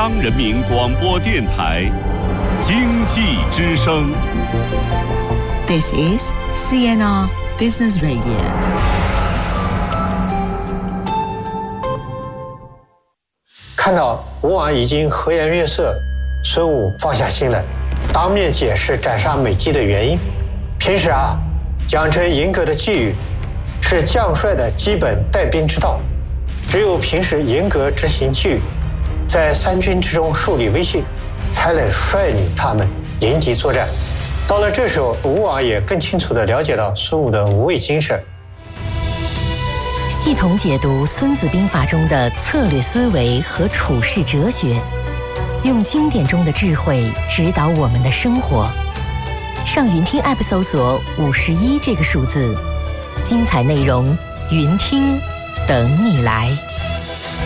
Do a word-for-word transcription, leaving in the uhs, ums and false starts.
央人民广播电台经济之声。 This is C N R Business Radio。 看到吴王已经和颜悦色，孙武放下心来，当面解释斩杀美姬的原因。平时啊，养成严格的纪律是将帅的基本带兵之道，只有平时严格执行纪律，在三军之中树立威信，才能率领他们迎敌作战。到了这时候，吴王也更清楚地了解到孙武的无畏精神， 系统解读《孙子兵法》中的策略思维和处世哲学，用经典中的智慧指导我们的生活。上云听 App 搜索五十一这个数字，精彩内容云听等你来。